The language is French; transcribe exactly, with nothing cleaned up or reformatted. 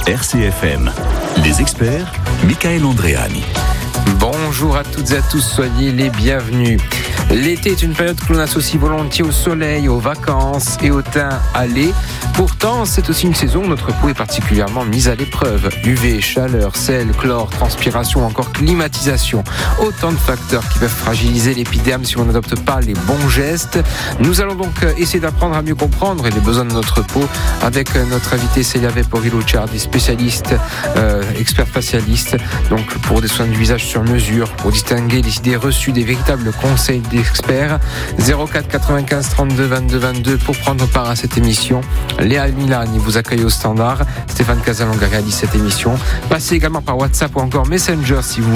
R C F M. Les experts, Michael Andréani. Bonjour à toutes et à tous, soyez les bienvenus. L'été est une période que l'on associe volontiers au soleil, aux vacances et au teint allé. Pourtant, c'est aussi une saison où notre peau est particulièrement mise à l'épreuve. U V, chaleur, sel, chlore, transpiration, encore climatisation. Autant de facteurs qui peuvent fragiliser l'épiderme si on n'adopte pas les bons gestes. Nous allons donc essayer d'apprendre à mieux comprendre les besoins de notre peau avec notre invité Celia Vepori-Lucciardi, spécialiste, euh, expert facialiste, donc pour des soins du visage sur mesure, pour distinguer les idées reçues des véritables conseils d'experts. zéro quatre quatre-vingt-quinze trente-deux vingt-deux vingt-deux pour prendre part à cette émission. Léa Milani vous accueille au standard. Stéphane Casalonga réalise cette émission. Passez également par WhatsApp ou encore Messenger si vous